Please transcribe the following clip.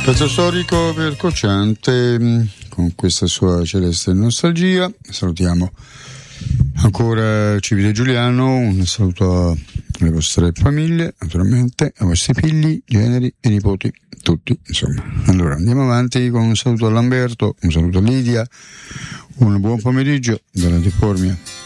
Pezzo storico per Cocciante, con questa sua celeste nostalgia. Salutiamo ancora Civile Giuliano, un saluto alle vostre famiglie, naturalmente, ai vostri figli, generi e nipoti, tutti, insomma. Allora andiamo avanti con un saluto a Lamberto, un saluto a Lidia, un buon pomeriggio dalla Deformia.